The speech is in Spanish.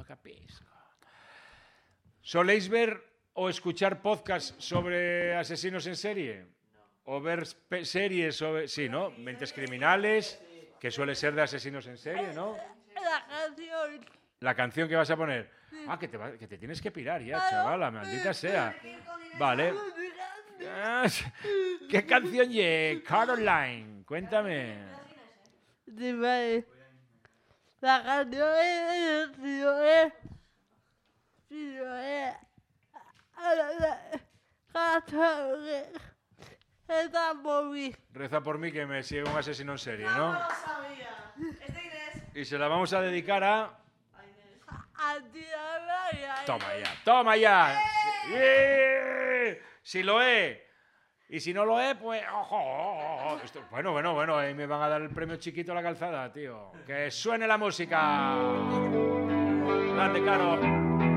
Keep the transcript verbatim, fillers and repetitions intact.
capisco. ¿Soléis ver o escuchar podcasts sobre asesinos en serie? ¿O ver series sobre... Sí, ¿no? Mentes criminales, que suele ser de asesinos en serie, ¿no? La canción. ¿La canción que vas a poner? Ah, que te, va, que te tienes que pirar ya, chavala, maldita sea. Vale. ¿Qué canción ye? Caroline, cuéntame. Dime. La canción es... Si lo es... Si lo es... Reza por mí. Reza por mí que me sigue un asesino en serie, ¿no? No lo sabía. Es de Inés. Y se la vamos a dedicar a... A ti, a María. Toma ya, toma ya. ¡Eh! Si lo es. Y si no lo es, pues... ¡Ojo! Esto... Bueno, bueno, bueno. Ahí me van a dar el premio chiquito a la calzada, tío. Que suene la música. Grande, Caro.